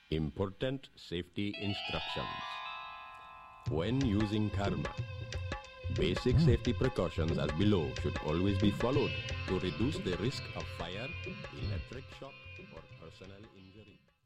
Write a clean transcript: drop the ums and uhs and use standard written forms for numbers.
Important safety instructions. When using Karma, basic safety precautions as below should always be followed to reduce the risk of fire, electric shock, or personal injury.